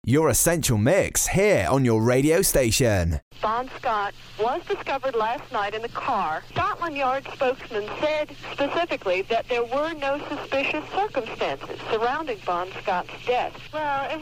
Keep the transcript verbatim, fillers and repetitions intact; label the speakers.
Speaker 1: Your Essential Mix here on your radio station.
Speaker 2: Bon Scott was discovered last night in the car. Scotland Yard spokesman said specifically that there were no suspicious circumstances surrounding Bon Scott's death. Well,